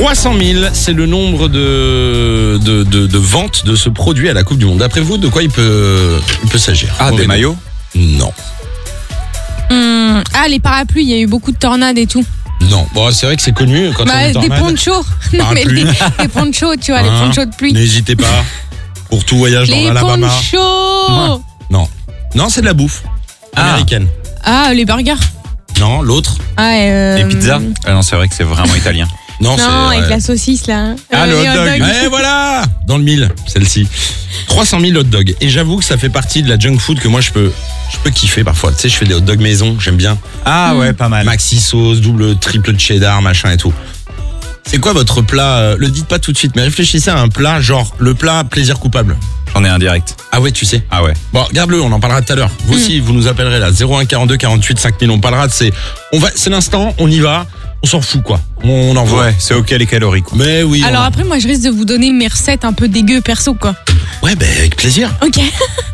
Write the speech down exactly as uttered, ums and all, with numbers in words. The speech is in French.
trois cent mille, c'est le nombre de, de, de, de ventes de ce produit à la Coupe du Monde. D'après vous, de quoi il peut, il peut s'agir? Ah, Mauvais des nom. maillots? Non. Hum, ah, les parapluies, il y a eu beaucoup de tornades et tout. Non. Bon, c'est vrai que c'est connu quand Bah, on est des tornade. ponchos. Non, mais Parapluie. des, des ponchos, tu vois, les Hein, ponchos de pluie. N'hésitez pas. Pour tout voyage dans Les l'Alabama. ponchos. Non. Non, c'est de la bouffe. Ah. Américaine. Ah, les burgers. Non, l'autre. Ah, euh, Les pizzas? Ah non, c'est vrai que c'est vraiment italien. Non, c'est. Non, avec ouais. la saucisse là. Ah, le les hot dog. Eh voilà, dans le mille, celle-ci. trois cent mille hot dogs. Et j'avoue que ça fait partie de la junk food que moi je peux, je peux kiffer parfois. Tu sais, je fais des hot dogs maison, j'aime bien. Ah ouais, pas mal. Maxi sauce, double, triple cheddar, machin et tout. C'est quoi votre plat euh, Le dites pas tout de suite, mais réfléchissez à un plat, genre le plat plaisir coupable. J'en ai un direct. Ah ouais, tu sais. Ah ouais. Bon, garde-le, on en parlera tout à l'heure. Vous aussi, vous nous appellerez là, zéro un quarante-deux quarante-huit cinq mille. On parlera de ces. On va, c'est l'instant, on y va. On s'en fout quoi. On envoie. Ouais, c'est ok les calories quoi. Mais oui. on Alors en- après, moi, je risque de vous donner mes recettes un peu dégueu perso, quoi. Ouais, ben avec plaisir. Ok.